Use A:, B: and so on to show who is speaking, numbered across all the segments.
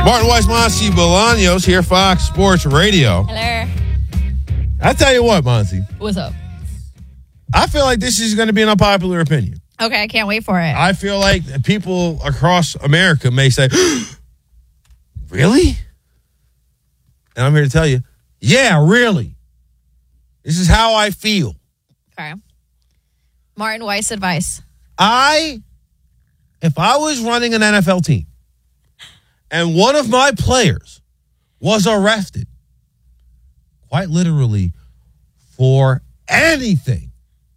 A: Martin Weiss, Monty Bolaños here, Fox Sports Radio.
B: Hello.
A: I tell you what, Monty.
B: What's up?
A: I feel like this is going to be an unpopular opinion.
B: Okay, I can't wait for it.
A: I feel like people across America may say, really? And I'm here to tell you, yeah, really. This is how I feel.
B: Okay. Martin Weiss advice.
A: If I was running an NFL team and one of my players was arrested, quite literally, for anything,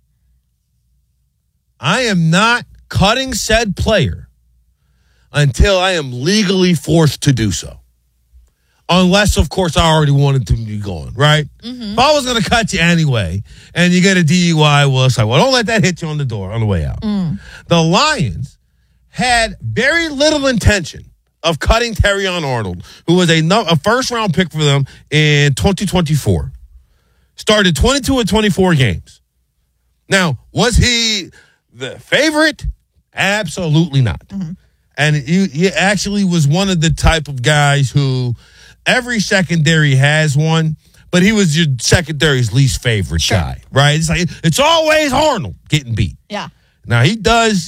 A: I am not cutting said player until I am legally forced to do so. Unless, of course, I already wanted to be gone, right? Mm-hmm. If I was going to cut you anyway and you get a DUI, well, it's like, well, don't let that hit you on the door on the way out. The Lions had very little intention of cutting Terrion Arnold, who was a first-round pick for them in 2024. Started 22 of 24 games. Now, was he the favorite? Absolutely not. Mm-hmm. And he actually was one of the type of guys who every secondary has one, but he was your secondary's least favorite guy, right? It's like it's always Arnold getting beat.
B: Yeah.
A: Now he gets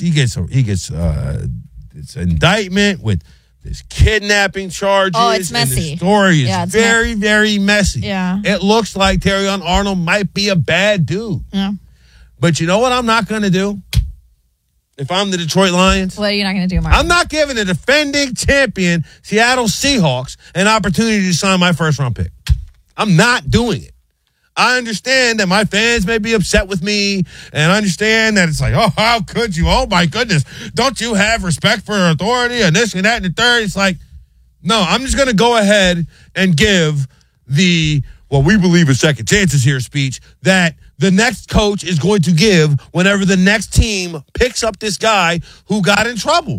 A: it's indictment with this kidnapping charges.
B: Oh, it's messy.
A: And the story is very, very messy.
B: Yeah.
A: It looks like Terrion Arnold might be a bad dude.
B: Yeah.
A: But you know what I'm not going to do? If I'm the Detroit Lions?
B: What are you not going to do, Martin?
A: I'm not giving the defending champion Seattle Seahawks an opportunity to sign my first-round pick. I'm not doing it. I understand that my fans may be upset with me, and I understand that it's like, oh, how could you? Oh, my goodness. Don't you have respect for authority and this and that and the third? It's like, no, I'm just going to go ahead and give the, well, we believe in second chances here speech that the next coach is going to give whenever the next team picks up this guy who got in trouble.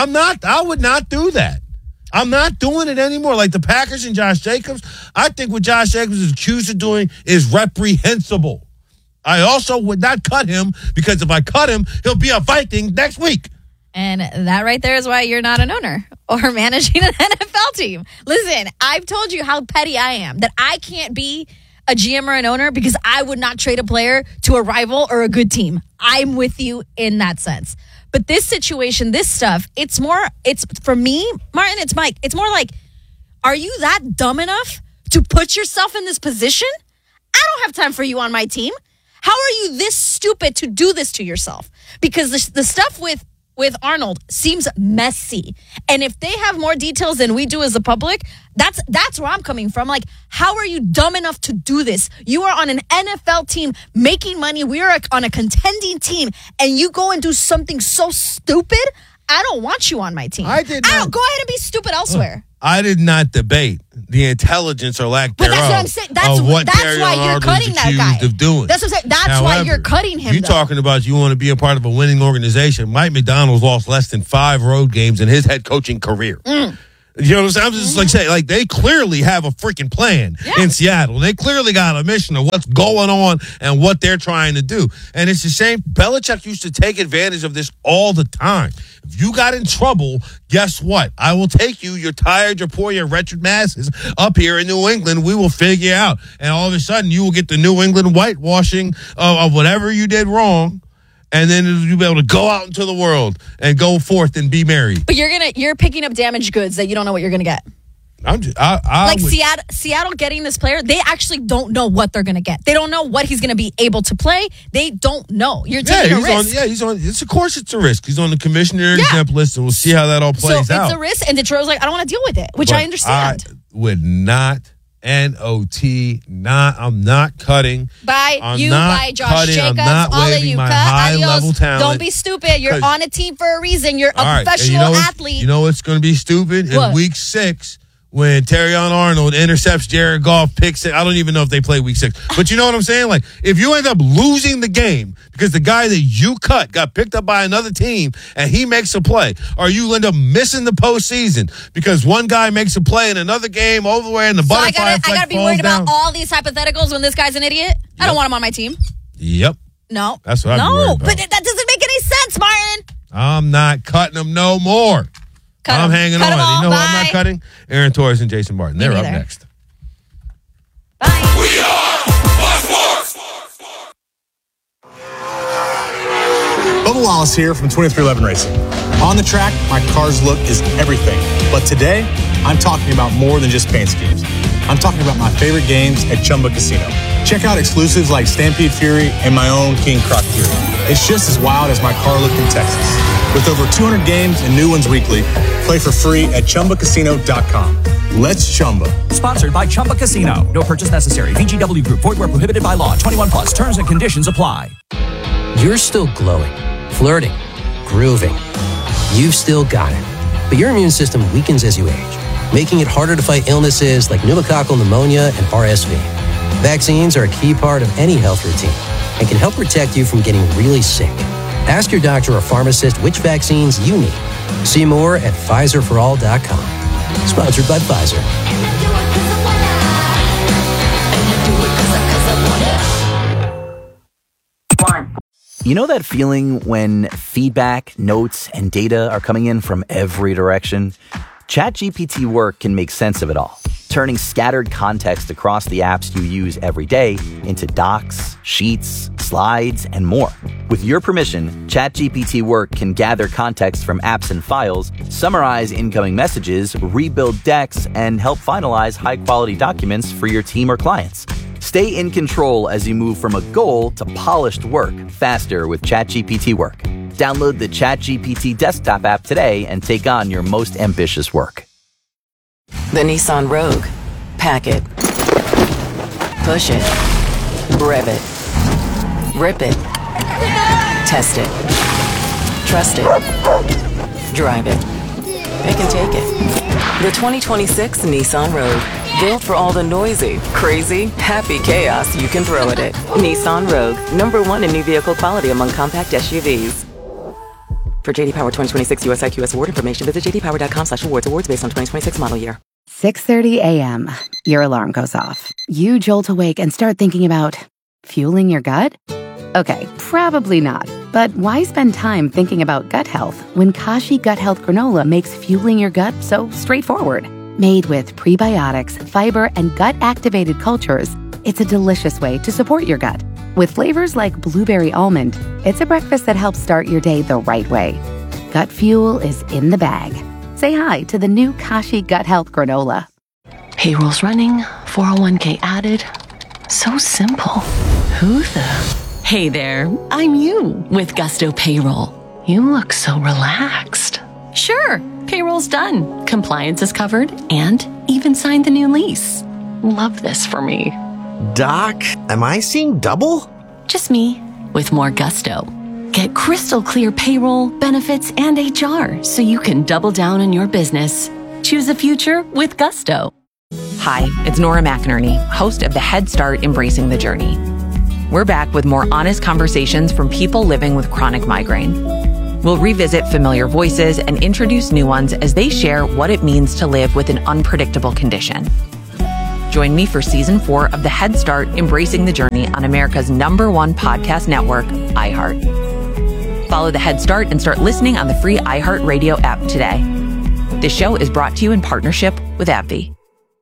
A: I would not do that. I'm not doing it anymore. Like the Packers and Josh Jacobs, I think what Josh Jacobs is accused of doing is reprehensible. I also would not cut him because if I cut him, he'll be a Viking next week.
B: And that right there is why you're not an owner or managing an NFL team. Listen, I've told you how petty I am, that I can't be a GM or an owner because I would not trade a player to a rival or a good team. I'm with you in that sense. But this situation, this stuff, it's for me, Martin, it's Mike. It's more like, are you that dumb enough to put yourself in this position? I don't have time for you on my team. How are you this stupid to do this to yourself? Because the stuff with Arnold seems messy. And if they have more details than we do as the public, that's where I'm coming from. Like, how are you dumb enough to do this? You are on an NFL team making money. We are on a contending team, and you go and do something so stupid? I don't want you on my team. Go ahead and be stupid elsewhere.
A: I did not debate the intelligence or lack thereof.
B: But that's what I'm saying. That's why you're cutting that guy.
A: Of doing.
B: That's what I'm saying. That's why you're cutting him.
A: You're talking about you want to be a part of a winning organization. Mike McDonald's lost less than 5 road games in his head coaching career. You know what I'm saying? I'm just like saying, like they clearly have a freaking plan in Seattle. They clearly got a mission of what's going on and what they're trying to do. And it's the same. Belichick used to take advantage of this all the time. If you got in trouble, guess what? I will take you. You're tired, you're poor, you're wretched masses up here in New England. We will figure you out. And all of a sudden, you will get the New England whitewashing of whatever you did wrong. And then you'll be able to go out into the world and go forth and be married.
B: But you're picking up damaged goods that you don't know what you're gonna get. Seattle getting this player, they actually don't know what they're gonna get. They don't know what he's gonna be able to play. They don't know. You're taking a risk.
A: He's on. Of course, it's a risk. He's on the commissioner exempt list, and we'll see how that all plays out.
B: So it's a risk, and Detroit was like, I don't want to deal with it, which I understand.
A: I would not. I'm not cutting.
B: By Josh Jacobs, all of you cut. Adios. Don't be stupid. You're on a team for a reason. You're a professional athlete.
A: You know what's going to be stupid? In week 6, when Terrion Arnold intercepts Jared Goff, picks it. I don't even know if they play week 6. But you know what I'm saying? Like, if you end up losing the game because the guy that you cut got picked up by another team and he makes a play, or you end up missing the postseason because one guy makes a play in another game over there and the butterfly effect
B: I got to be worried about all these hypotheticals when this guy's an idiot? Yep. I don't want him on my team.
A: Yep.
B: No.
A: That's what I'm worried about.
B: But that doesn't make any sense, Martin.
A: I'm not cutting him no more. I'm hanging on. You know who I'm not cutting? Aaron Torres and Jason Martin. They're up next.
B: Bye.
C: We are Fox Sports.
D: Bubba Wallace here from 2311 Racing. On the track, my car's look is everything. But today, I'm talking about more than just paint schemes. I'm talking about my favorite games at Chumba Casino. Check out exclusives like Stampede Fury and my own King Croc Fury. It's just as wild as my car look in Texas. With over 200 games and new ones weekly, play for free at ChumbaCasino.com. Let's Chumba.
E: Sponsored by Chumba Casino. No purchase necessary. VGW Group. Void where prohibited by law. 21 plus. Terms and conditions apply.
F: You're still glowing, flirting, grooving. You've still got it. But your immune system weakens as you age, making it harder to fight illnesses like pneumococcal pneumonia and RSV. Vaccines are a key part of any health routine and can help protect you from getting really sick. Ask your doctor or pharmacist which vaccines you need. See more at PfizerForAll.com. Sponsored by Pfizer.
G: You know that feeling when feedback, notes, and data are coming in from every direction? ChatGPT Work can make sense of it all, turning scattered context across the apps you use every day into docs, sheets, slides, and more. With your permission, ChatGPT Work can gather context from apps and files, summarize incoming messages, rebuild decks, and help finalize high-quality documents for your team or clients. Stay in control as you move from a goal to polished work faster with ChatGPT Work. Download the ChatGPT desktop app today and take on your most ambitious work.
H: The Nissan Rogue. Pack it. Push it. Rev it. Rip it. Test it. Trust it. Drive it. It can take it. The 2026 Nissan Rogue. Built for all the noisy, crazy, happy chaos you can throw at it. Nissan Rogue. #1 in new vehicle quality among compact SUVs. For JD Power 2026 US IQS award information, visit jdpower.com/awards. Awards based on 2026 model year.
I: 6:30 a.m. Your alarm goes off. You jolt awake and start thinking about fueling your gut? Okay, probably not. But why spend time thinking about gut health when Kashi Gut Health Granola makes fueling your gut so straightforward? Made with prebiotics, fiber, and gut-activated cultures, it's a delicious way to support your gut. With flavors like blueberry almond, it's a breakfast that helps start your day the right way. Gut fuel is in the bag. Say hi to the new Kashi Gut Health Granola.
J: Payroll's running, 401k added. So simple. Who the? Hey there, I'm you with Gusto Payroll. You look so relaxed. Sure, payroll's done. Compliance is covered and even signed the new lease. Love this for me.
K: Doc, am I seeing double?
J: Just me with more Gusto. Get crystal clear payroll, benefits, and HR so you can double down on your business. Choose a future with Gusto.
L: Hi, it's Nora McInerney, host of the Head Start Embracing the Journey. We're back with more honest conversations from people living with chronic migraine. We'll revisit familiar voices and introduce new ones as they share what it means to live with an unpredictable condition. Join me for Season 4 of the Head Start Embracing the Journey on America's #1 podcast network, iHeart. Follow the Head Start and start listening on the free iHeartRadio app today. This show is brought to you in partnership with AbbVie.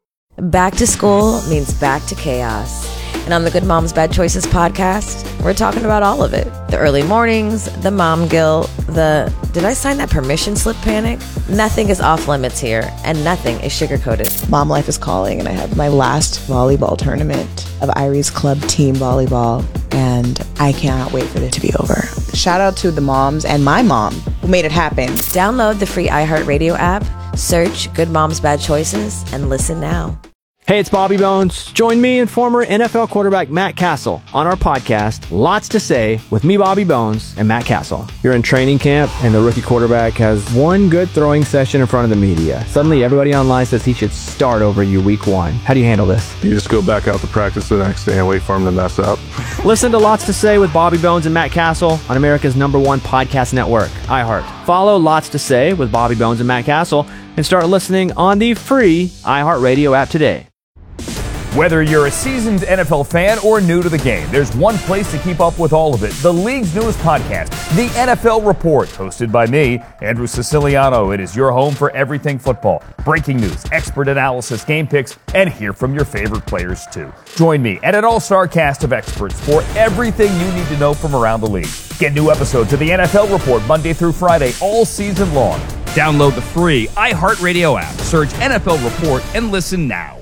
M: Back to school means back to chaos. And on the Good Moms Bad Choices podcast, we're talking about all of it. The early mornings, the mom guilt, the did I sign that permission slip panic? Nothing is off limits here, and nothing is sugar-coated.
N: Mom life is calling, and I have my last volleyball tournament of Irie's Club team volleyball, and I cannot wait for it to be over. Shout out to the moms and my mom who made it happen.
M: Download the free iHeartRadio app, search Good Moms Bad Choices, and listen now.
O: Hey, it's Bobby Bones. Join me and former NFL quarterback Matt Castle on our podcast, Lots to Say, with me, Bobby Bones, and Matt Castle. You're in training camp, and the rookie quarterback has one good throwing session in front of the media. Suddenly, everybody online says he should start over you week 1. How do you handle this?
P: You just go back out to practice the next day and wait for him to mess up.
O: Listen to Lots to Say with Bobby Bones and Matt Castle on America's #1 podcast network, iHeart. Follow Lots to Say with Bobby Bones and Matt Castle and start listening on the free iHeartRadio app today.
Q: Whether you're a seasoned NFL fan or new to the game, there's one place to keep up with all of it. The league's newest podcast, The NFL Report, hosted by me, Andrew Siciliano. It is your home for everything football. Breaking news, expert analysis, game picks, and hear from your favorite players too. Join me and an all-star cast of experts for everything you need to know from around the league. Get new episodes of The NFL Report Monday through Friday all season long. Download the free iHeartRadio app. Search NFL Report and listen now.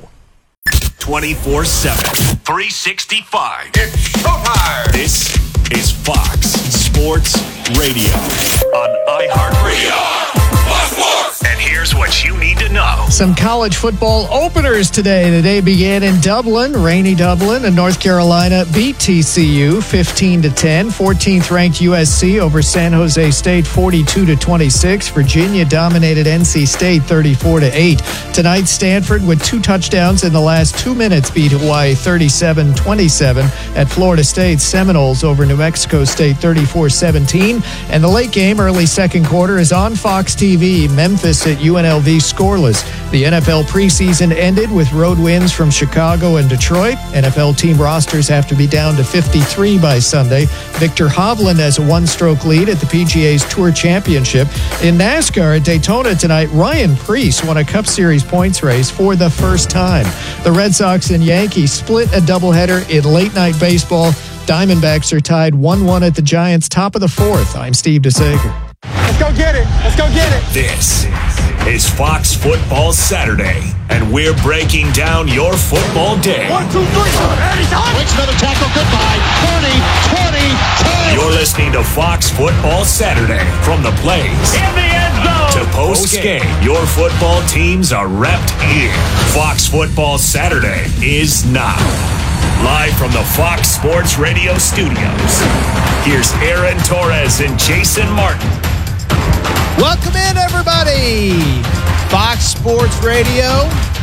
C: 24/7, 365. It's showtime. This is Fox Sports Radio on iHeartRadio. And here's what you need to know.
R: Some college football openers today. The day began in Dublin, rainy Dublin, and North Carolina beat TCU 15-10. 14th ranked USC over San Jose State 42-26. Virginia dominated NC State 34-8. Tonight, Stanford with 2 touchdowns in the last 2 minutes beat Hawaii 37-27. At Florida State, Seminoles over New Mexico State 34-17. And the late game, early second quarter, is on Fox TV. Memphis at UNLV scoreless. The NFL preseason ended with road wins from Chicago and Detroit. NFL team rosters have to be down to 53 by Sunday. Victor Hovland has a 1-stroke lead at the PGA's Tour Championship. In NASCAR at Daytona tonight, Ryan Preece won a Cup Series points race for the first time. The Red Sox and Yankees split a doubleheader in late-night baseball. Diamondbacks are tied 1-1 at the Giants' top of the 4th. I'm Steve DeSager.
C: Let's go get it. Let's go get it. This is Fox Football Saturday, and we're breaking down your football day. 1, 2, 3. Makes another tackle. Goodbye. 20, 10. You're listening to Fox Football Saturday from the plays in the end zone to post-game. Your football teams are repped here. Fox Football Saturday is now. Live from the Fox Sports Radio studios, here's Aaron Torres and Jason Martin.
R: Welcome in, everybody. Fox Sports Radio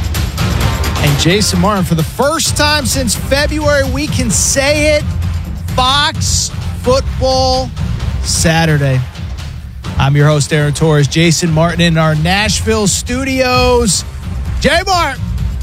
R: and Jason Martin. For the first time since February, we can say it, Fox Football Saturday. I'm your host, Aaron Torres. Jason Martin in our Nashville studios. J-Mart,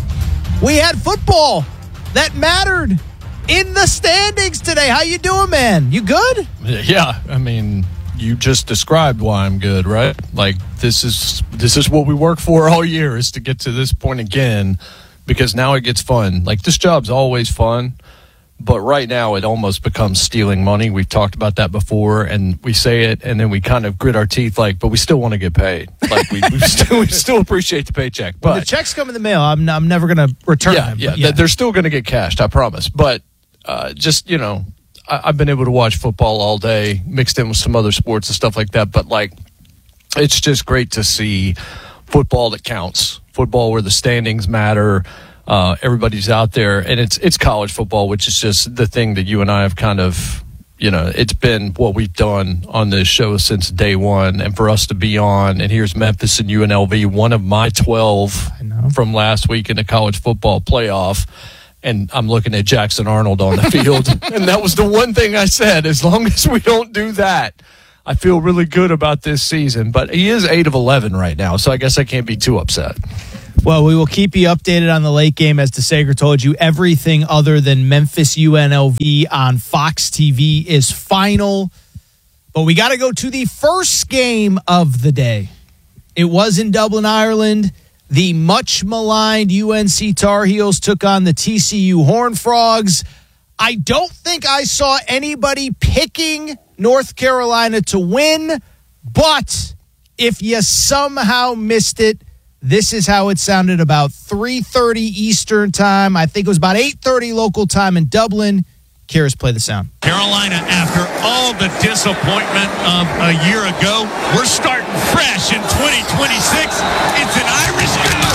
R: we had football that mattered in the standings today. How you doing, man? You good?
S: Yeah, I mean, you just described why I'm good, right? Like, this is what we work for all year, is to get to this point again, because now it gets fun. Like, this job's always fun, but right now it almost becomes stealing money. We've talked about that before, and we say it, and then we kind of grit our teeth, like, but we still want to get paid. Like, we still appreciate the paycheck. But
R: when the checks come in the mail, I'm never going to return them.
S: Yeah, they're still going to get cashed, I promise. But just, you know, I've been able to watch football all day, mixed in with some other sports and stuff like that. But, like, it's just great to see football that counts, football where the standings matter. Everybody's out there, and it's college football, which is just the thing that you and I have kind of, you know, it's been what we've done on this show since day one. And for us to be on, and here's Memphis and UNLV, one of my 12 from last week in the college football playoff. And I'm looking at Jackson Arnold on the field. And that was the one thing I said. As long as we don't do that, I feel really good about this season. But he is 8 of 11 right now, so I guess I can't be too upset.
R: Well, we will keep you updated on the late game. As DeSager told you, everything other than Memphis UNLV on Fox TV is final. But we got to go to the first game of the day. It was in Dublin, Ireland. The much-maligned UNC Tar Heels took on the TCU Horned Frogs. I don't think I saw anybody picking North Carolina to win, but if you somehow missed it, this is how it sounded about 3:30 Eastern time. I think it was about 8:30 local time in Dublin. Kyrus, play the sound.
T: Carolina, after all the disappointment of a year ago, we're starting fresh in 2026. It's an Irish go.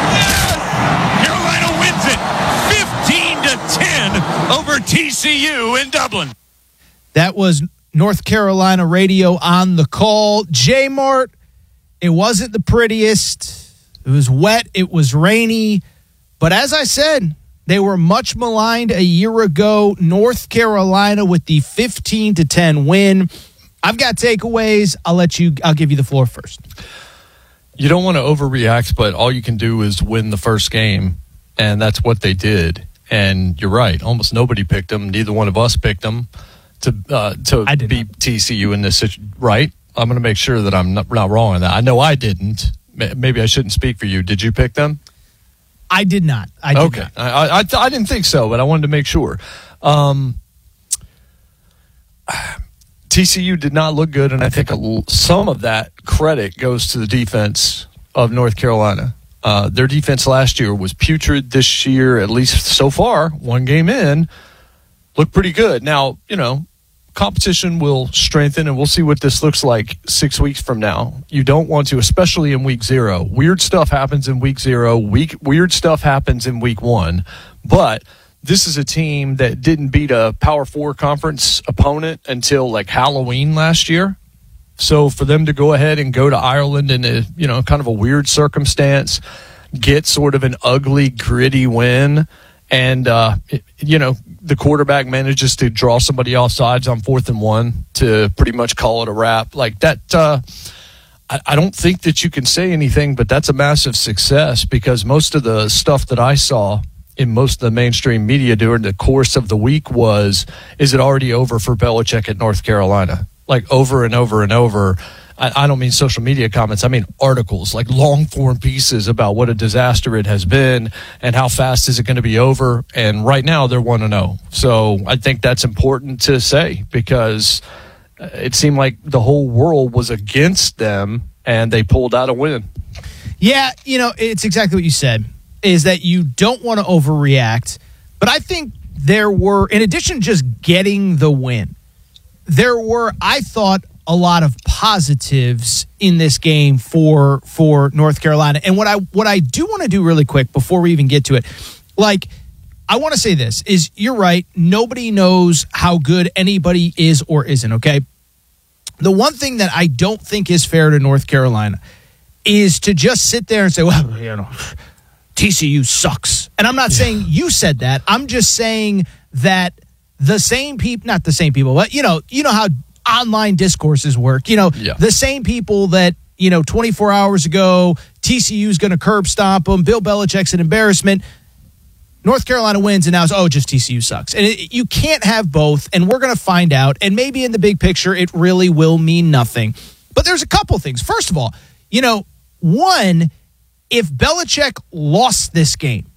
T: Carolina wins it 15-10 over TCU in Dublin.
R: That was North Carolina radio on the call. J-Mart, it wasn't the prettiest. It was wet. It was rainy. But as I said, they were much maligned a year ago. North Carolina with the 15-10 win. I've got takeaways. I'll give you the floor first.
S: You don't want to overreact, but all you can do is win the first game. and that's what they did. And you're right. Almost nobody picked them. Neither one of us picked them to beat TCU in this situation, right? I'm going to make sure that I'm not wrong on that. I know I didn't. Maybe I shouldn't speak for you. Did you pick them?
U: I did not. I did not.
S: I didn't think so, but I wanted to make sure. TCU did not look good, and I think some of that credit goes to the defense of North Carolina. Their defense last year was putrid. This year, at least so far, one game in, looked pretty good. Now, competition will strengthen, and we'll see what this looks like 6 weeks from now. You don't want to, especially in week 0. Weird stuff happens in week 0. Weird stuff happens in week 1. But this is a team that didn't beat a Power 4 conference opponent until like Halloween last year. So for them to go ahead and go to Ireland in a, kind of a weird circumstance, get sort of an ugly, gritty win, and, the quarterback manages to draw somebody off sides on 4th and 1 to pretty much call it a wrap. Like that, I don't think that you can say anything, but that's a massive success because most of the stuff that I saw in most of the mainstream media during the course of the week is it already over for Belichick at North Carolina? Like over and over and over. I don't mean social media comments. I mean articles, like long-form pieces about what a disaster it has been and how fast is it going to be over. And right now they're 1-0. So I think that's important to say because it seemed like the whole world was against them and they pulled out a win.
U: Yeah, it's exactly what you said, is that you don't want to overreact. But I think there were, in addition to just getting the win, there were, I thought, a lot of positives in this game for North Carolina. And what I do want to do really quick before we even get to it, I want to say this, is you're right, nobody knows how good anybody is or isn't, okay? The one thing that I don't think is fair to North Carolina is to just sit there and say, well, TCU sucks. And I'm not saying you said that. I'm just saying that the same people, not the same people, but you know how online discourses work. The same people that, 24 hours ago, TCU's going to curb stomp them. Bill Belichick's an embarrassment. North Carolina wins, and now it's, just TCU sucks. And you can't have both, and we're going to find out. And maybe in the big picture, it really will mean nothing. But there's a couple things. First of all, one, if Belichick lost this game,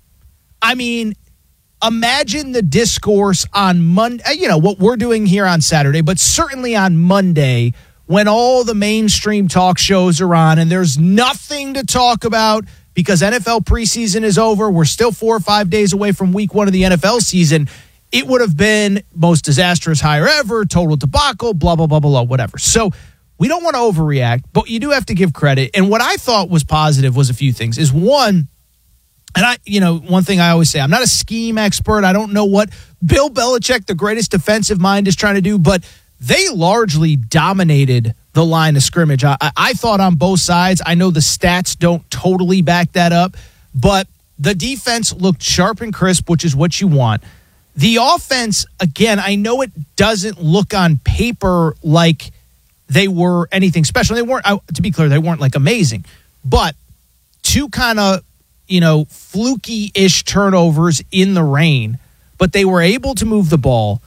U: imagine the discourse on Monday, what we're doing here on Saturday, but certainly on Monday when all the mainstream talk shows are on and there's nothing to talk about because NFL preseason is over. We're still 4 or 5 days away from week 1 of the NFL season. It would have been most disastrous hire ever, total debacle, blah, blah, blah, blah, whatever. So we don't want to overreact, but you do have to give credit. And what I thought was positive was a few things. Is one, and one thing I always say, I'm not a scheme expert. I don't know what Bill Belichick, the greatest defensive mind, is trying to do, but they largely dominated the line of scrimmage. I thought on both sides. I know the stats don't totally back that up, but the defense looked sharp and crisp, which is what you want. The offense, again, I know it doesn't look on paper like they were anything special. They weren't, to be clear, they weren't like amazing, but two kind of, fluky-ish turnovers in the rain, but they were able to move the ball.